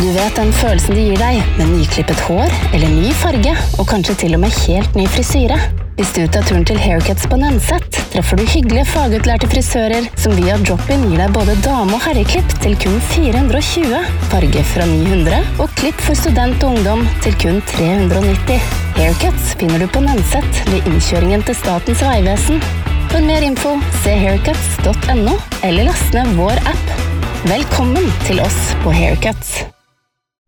Du vet den følelsen det gir deg med nyklippet hår eller ny farge, og kanskje til og med helt ny frisyre. Hvis du tar turen til Haircuts på Nønset, treffer du hyggelige fagutlærte frisører som via drop-in gir deg både dame- og herreklipp til kun 420, farge fra 900 og klipp for student og ungdom til kun 390. Haircuts finner du på Nønset ved innkjøringen til Statens Vegvesen. For mer info, se haircuts.no eller last ned vår app. Velkommen til oss på Haircuts.